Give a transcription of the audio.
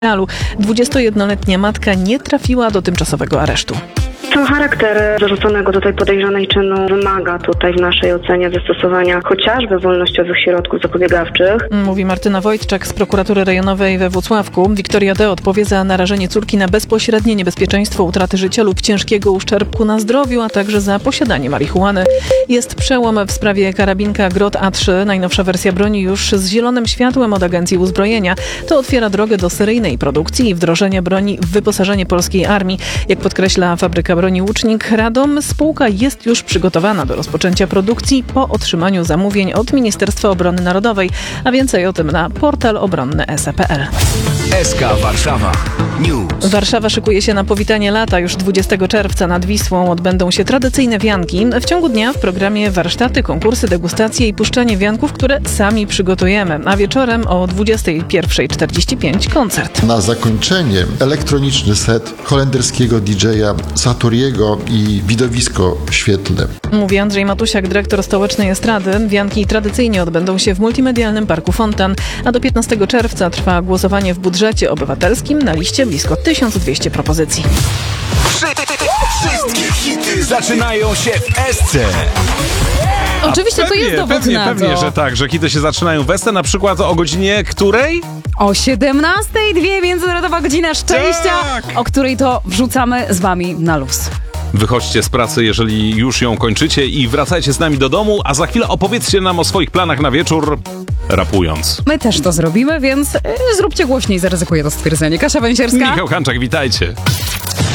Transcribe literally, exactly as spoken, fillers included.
dwudziestojednoletnia matka nie trafiła do tymczasowego aresztu. Sam charakter zarzuconego tutaj podejrzanej czynu wymaga tutaj w naszej ocenie zastosowania chociażby wolnościowych środków zapobiegawczych. Mówi Martyna Wojtczak z prokuratury rejonowej we Włocławku. Wiktoria D. odpowie za narażenie córki na bezpośrednie niebezpieczeństwo utraty życia lub ciężkiego uszczerbku na zdrowiu, a także za posiadanie marihuany. Jest przełom w sprawie karabinka Grot A trzy. Najnowsza wersja broni już z zielonym światłem od Agencji Uzbrojenia. To otwiera drogę do seryjnej produkcji i wdrożenia broni w wyposażenie polskiej armii. Jak podkreśla fabryka broni Łucznik Radom, spółka jest już przygotowana do rozpoczęcia produkcji po otrzymaniu zamówień od Ministerstwa Obrony Narodowej. A więcej o tym na portal obronny S E kropka p l. S K Warszawa News. Warszawa szykuje się na powitanie lata. Już dwudziestego czerwca nad Wisłą odbędą się tradycyjne wianki. W ciągu dnia w programie warsztaty, konkursy, degustacje i puszczanie wianków, które sami przygotujemy. A wieczorem o dwudziestej pierwszej czterdzieści pięć koncert. Na zakończenie elektroniczny set holenderskiego D J a Satoriego i widowisko świetlne. Mówi Andrzej Matusiak, dyrektor Stołecznej Estrady. Wianki tradycyjnie odbędą się w multimedialnym Parku Fontan, a do piętnastego czerwca trwa głosowanie w budżecie obywatelskim na liście blisko tysiąc dwieście propozycji. Wszystkie hity zaczynają się w S C. Oczywiście to jest dowód pewnie, na to. Pewnie, że tak, że hity się zaczynają w S C, na przykład o godzinie której? O siedemnastej dwie Międzynarodowa Godzina Szczęścia, Tak! o której to wrzucamy z wami na luz. Wychodźcie z pracy, jeżeli już ją kończycie, i wracajcie z nami do domu, a za chwilę opowiedzcie nam o swoich planach na wieczór, rapując. My też to zrobimy, więc y, zróbcie głośniej, zaryzykuję to stwierdzenie. Kasia Węsierska. Michał Hanczak, witajcie.